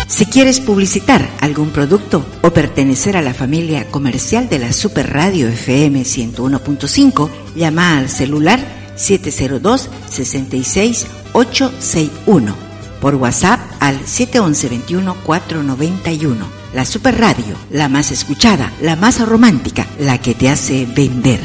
Si quieres publicitar algún producto o pertenecer a la familia comercial de la Super Radio FM 101.5, llama al celular 702-66861. Por WhatsApp al 711-21-491. La Super Radio, la más escuchada, la más romántica, la que te hace vender.